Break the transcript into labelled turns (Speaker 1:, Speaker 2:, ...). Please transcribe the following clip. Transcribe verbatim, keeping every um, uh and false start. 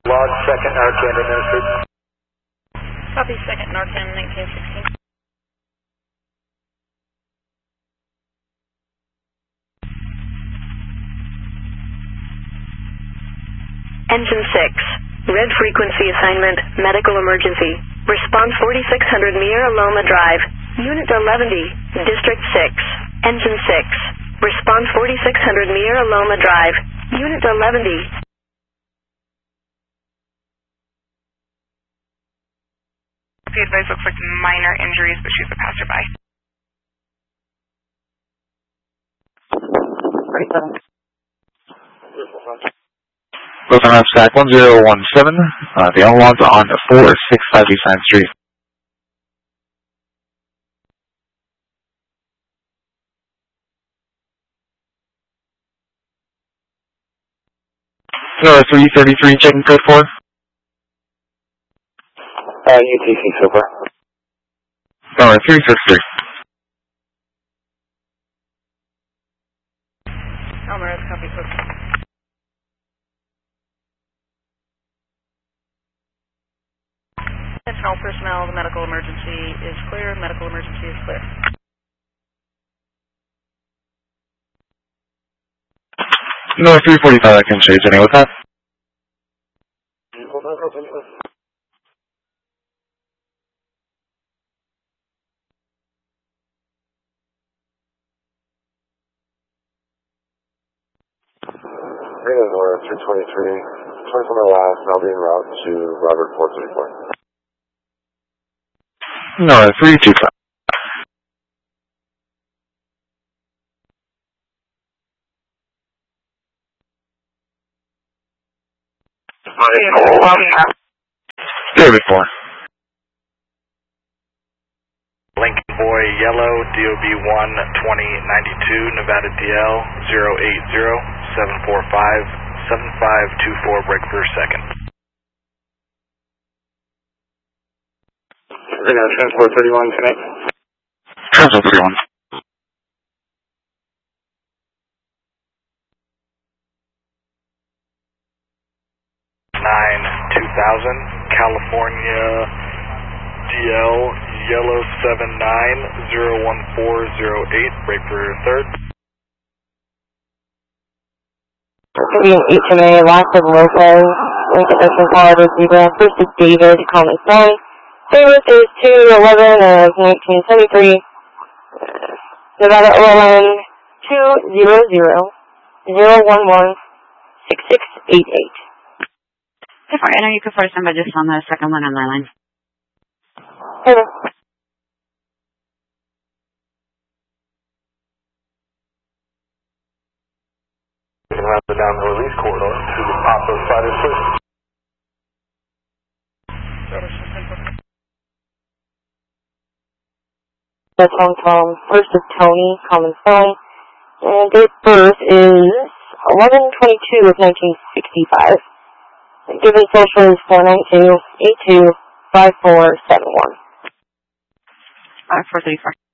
Speaker 1: Log second Narcan administered.
Speaker 2: Copy second Narcan nineteen sixteen.
Speaker 3: Engine six, red frequency assignment, medical emergency. Response forty-six hundred Mira Loma Drive, Unit eleven D, District six. Engine six, response forty-six hundred Mira Loma Drive, Unit eleven D.
Speaker 4: The advice looks like minor injuries, but she's a passerby.
Speaker 5: Broken up stack one zero one seven, uh, the unlocked on four six five East ninth Street. No, three thirty-three, checking code four.
Speaker 1: Uh, U T C Super.
Speaker 5: No, three thirty-three.
Speaker 2: Alvarez, copy code. All personnel, the medical emergency is clear. Medical emergency is clear.
Speaker 5: No, three forty-five, I can change any with that.
Speaker 1: Green Azora, three twenty-three, twenty-four mile last, now being route to Robert four thirty-four.
Speaker 5: No, three two five. David four.
Speaker 6: Lincoln Boy Yellow, D O B one twenty ninety-two, Nevada D L zero eight zero seven four five seven five two four, break per second.
Speaker 1: We're going to transport thirty-one, connect.
Speaker 5: Transport thirty-one.
Speaker 6: nine two thousand, California D L Yellow seven nine zero one four zero eight, break for third.
Speaker 7: H M A, Lots of Lopez, Lincoln Ocean Colorado Zebra. First is David, comment sorry. Favorite is two eleven of nineteen seventy-three. Nevada O L N two zero zero zero one one six six eight eight.
Speaker 8: Before I know you could force somebody just on the second one on my line.
Speaker 7: Hello.
Speaker 1: You can route it down the release corridor to the top of Friday Street.
Speaker 7: That's Hong Kong. First is Tony, common phone. And date of birth is eleven twenty-two of nineteen sixty-five. Given social is four nine two eight two five four seven one.
Speaker 8: Uh, four thirty-four.